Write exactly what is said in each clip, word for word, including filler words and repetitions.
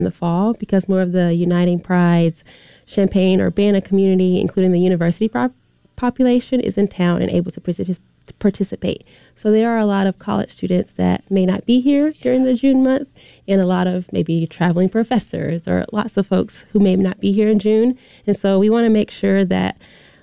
in the fall because more of the Uniting Pride's Champaign Urbana community, including the university prop- population, is in town and able to partic- participate. So there are a lot of college students that may not be here during the June month, and a lot of maybe traveling professors or lots of folks who may not be here in June. And so we want to make sure that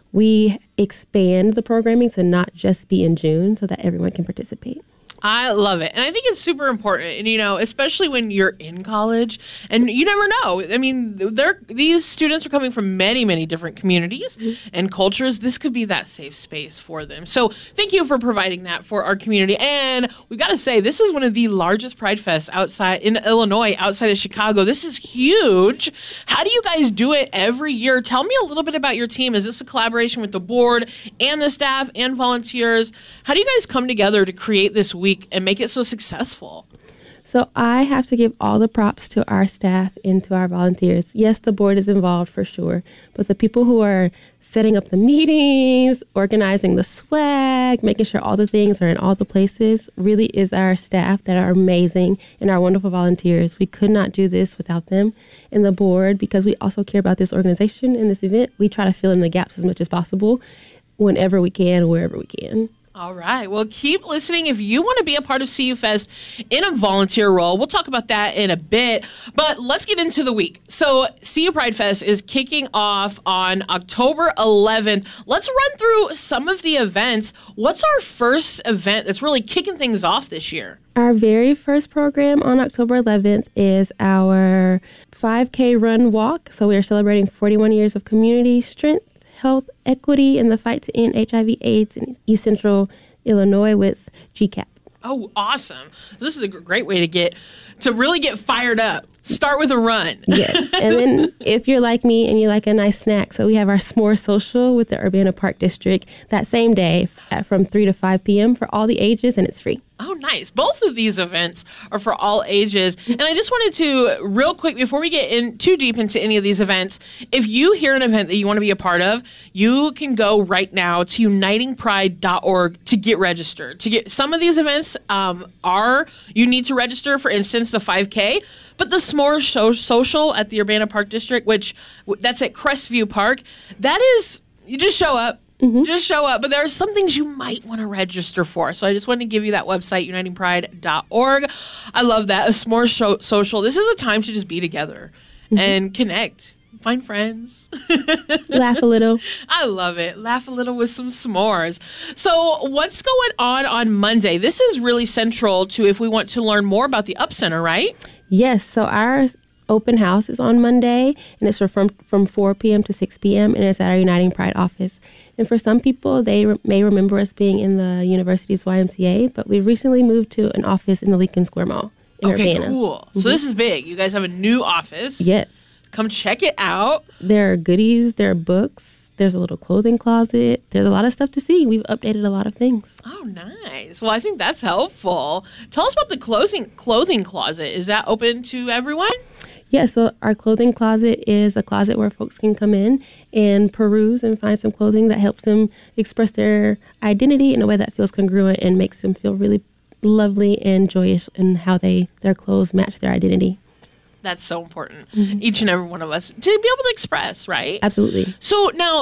we expand the programming to not just be in June so that everyone can participate. I love it. And I think it's super important. And, you know, especially when you're in college and you never know. I mean, they're, these students are coming from many, many different communities mm-hmm. and cultures. This could be that safe space for them. So thank you for providing that for our community. And we got to say, this is one of the largest Pride Fests outside in Illinois, outside of Chicago. This is huge. How do you guys do it every year? Tell me a little bit about your team. Is this a collaboration with the board and the staff and volunteers? How do you guys come together to create this week and make it so successful? So I have to give all the props to our staff and to our volunteers. Yes, the board is involved for sure, but the people who are setting up the meetings, organizing the swag, making sure all the things are in all the places really is our staff that are amazing and our wonderful volunteers. We could not do this without them. And the board, because we also care about this organization and this event, we try to fill in the gaps as much as possible whenever we can, wherever we can. All right. Well, keep listening if you want to be a part of C U Fest in a volunteer role. We'll talk about that in a bit, but let's get into the week. So C U Pride Fest is kicking off on October eleventh. Let's run through some of the events. What's our first event that's really kicking things off this year? Our very first program on October eleventh is our five K run walk. So we are celebrating forty-one years of community strength, health, equity, and the fight to end H I V AIDS in East Central Illinois with G CAP. Oh, awesome. This is a great way to get, to really get fired up. Start with a run. Yes. And then if you're like me and you like a nice snack, so we have our s'more social with the Urbana Park District that same day from three to five p.m. for all the ages, and it's free. Oh, nice. Both of these events are for all ages. And I just wanted to, real quick, before we get in too deep into any of these events, if you hear an event that you want to be a part of, you can go right now to uniting pride dot org to get registered. To get some of these events um, are, you need to register, for instance, the five K, but the s'more show, social at the Urbana Park District, which that's at Crestview Park, that is, you just show up. Mm-hmm. Just show up. But there are some things you might want to register for. So I just wanted to give you that website, uniting pride dot org. I love that. A s'more show, social. This is a time to just be together mm-hmm. and connect. Find friends. Laugh a little. I love it. Laugh a little with some s'mores. So what's going on on Monday? This is really central to if we want to learn more about the Up Center, right? Yes. So our open house is on Monday, and it's from, from four p.m. to six p.m., and it's at our Uniting Pride office. And for some people, they re- may remember us being in the university's Y M C A, but we recently moved to an office in the Lincoln Square Mall in okay, Urbana. Cool. Mm-hmm. So this is big. You guys have a new office. Yes. Come check it out. There are goodies. There are books. There's a little clothing closet. There's a lot of stuff to see. We've updated a lot of things. Oh, nice. Well, I think that's helpful. Tell us about the clothing clothing closet. Is that open to everyone? Yeah, so our clothing closet is a closet where folks can come in and peruse and find some clothing that helps them express their identity in a way that feels congruent and makes them feel really lovely and joyous in how they their clothes match their identity. That's so important. Mm-hmm. Each and every one of us to be able to express, right? Absolutely. So now,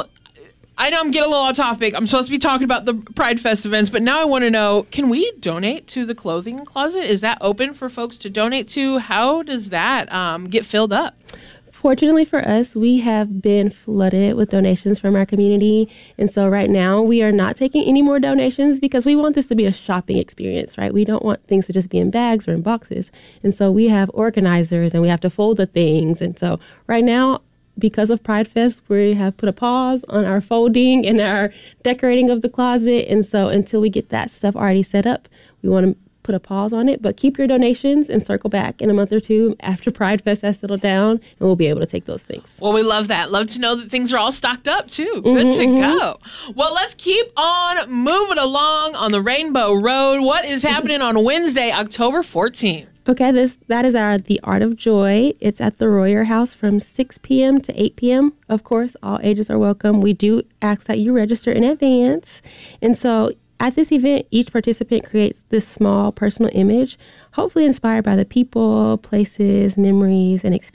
I know I'm getting a little off topic. I'm supposed to be talking about the Pride Fest events, but now I want to know, can we donate to the clothing closet? Is that open for folks to donate to? How does that um, get filled up? Fortunately for us, we have been flooded with donations from our community. And so right now we are not taking any more donations because we want this to be a shopping experience, right? We don't want things to just be in bags or in boxes. And so we have organizers and we have to fold the things. And so right now, because of Pride Fest, we have put a pause on our folding and our decorating of the closet. And so until we get that stuff already set up, we want to put a pause on it, but keep your donations and circle back in a month or two after Pride Fest has settled down, and we'll be able to take those things. Well, we love that. Love to know that things are all stocked up, too. Good mm-hmm, to mm-hmm. go. Well, let's keep on moving along on the Rainbow Road. What is happening on Wednesday, October fourteenth? Okay, this that is our The Art of Joy. It's at the Royer House from six p.m. to eight p.m. Of course, all ages are welcome. We do ask that you register in advance. And so at this event, each participant creates this small personal image, hopefully inspired by the people, places, memories, and experiences